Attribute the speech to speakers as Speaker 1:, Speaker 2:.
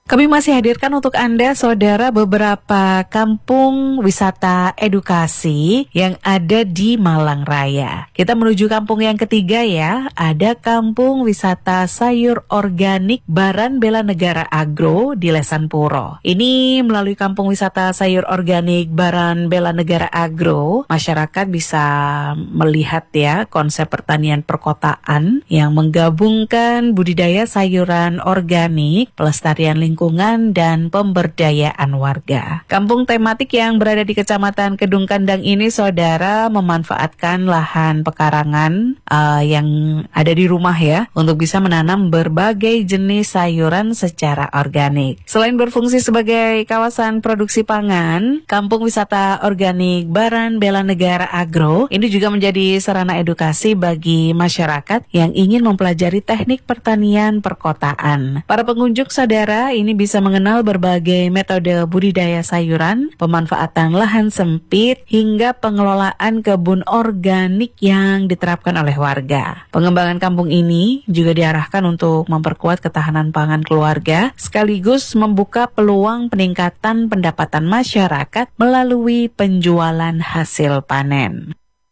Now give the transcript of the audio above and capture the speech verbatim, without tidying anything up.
Speaker 1: Kami masih hadirkan untuk Anda, saudara, beberapa kampung wisata edukasi yang ada di Malang Raya. Kita menuju kampung yang ketiga ya, ada Kampung Wisata Sayur Organik Baran Bela Negara Agro di Lesan Puro. Ini melalui Kampung Wisata Sayur Organik Baran Bela Negara Agro, masyarakat bisa melihat ya konsep pertanian perkotaan yang menggabungkan budidaya sayuran organik, pelestarian lingkungan, lingkungan dan pemberdayaan warga. Kampung tematik yang berada di Kecamatan Kedung Kandang ini, saudara, memanfaatkan lahan pekarangan uh, yang ada di rumah ya, untuk bisa menanam berbagai jenis sayuran secara organik. Selain berfungsi sebagai kawasan produksi pangan, Kampung Wisata Organik Baran Bela Negara Agro ini juga menjadi sarana edukasi bagi masyarakat yang ingin mempelajari teknik pertanian perkotaan. Para pengunjung, saudara, ini bisa mengenal berbagai metode budidaya sayuran, pemanfaatan lahan sempit, hingga pengelolaan kebun organik yang diterapkan oleh warga. Pengembangan kampung ini juga diarahkan untuk memperkuat ketahanan pangan keluarga, sekaligus membuka peluang peningkatan pendapatan masyarakat melalui penjualan hasil panen.